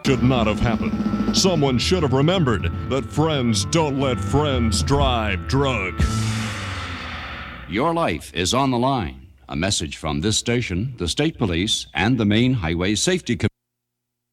should not have happened. Someone should have remembered that friends don't let friends drive drunk. Your life is on the line. A message from this station, the State Police, and the Maine Highway Safety Commission.